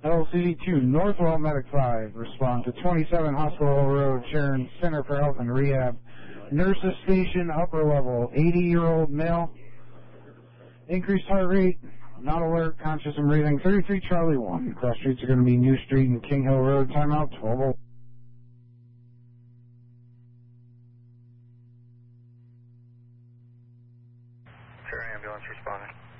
LCD2, Northwell Medic 5, respond to 27 Hospital Road, Sharon Center for Health and Rehab. Nurses Station, upper level, 80-year-old male. Increased heart rate, not alert, conscious and breathing. 33 Charlie 1. Cross streets are going to be New Street and King Hill Road. Timeout, 12:01. Sure, ambulance responding.